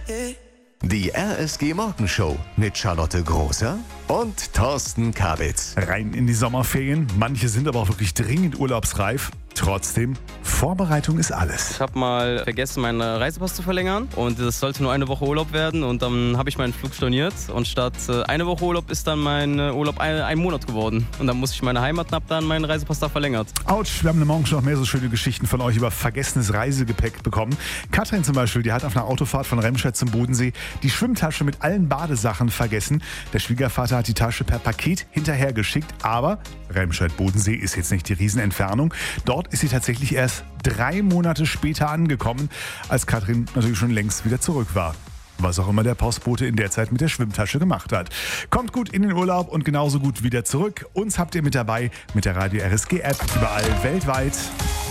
Die RSG Morgenshow mit Charlotte Großer und Thorsten Kabitz. Rein in die Sommerferien. Manche sind aber auch wirklich dringend urlaubsreif. Trotzdem, Vorbereitung ist alles. Ich habe mal vergessen, meinen Reisepass zu verlängern und es sollte nur eine Woche Urlaub werden und dann habe ich meinen Flug storniert und statt eine Woche Urlaub ist dann mein Urlaub ein Monat geworden und dann musste ich meine Heimat und habe dann meinen Reisepass da verlängert. Autsch, wir haben eine Morgen schon noch mehr so schöne Geschichten von euch über vergessenes Reisegepäck bekommen. Katrin zum Beispiel, die hat auf einer Autofahrt von Remscheid zum Bodensee die Schwimmtasche mit allen Badesachen vergessen. Der Schwiegervater hat die Tasche per Paket hinterhergeschickt, aber Remscheid-Bodensee ist jetzt nicht die Riesenentfernung. Dort ist sie tatsächlich erst 3 Monate später angekommen, als Katrin natürlich schon längst wieder zurück war. Was auch immer der Postbote in der Zeit mit der Schwimmtasche gemacht hat. Kommt gut in den Urlaub und genauso gut wieder zurück. Uns habt ihr mit dabei mit der Radio RSG App überall weltweit.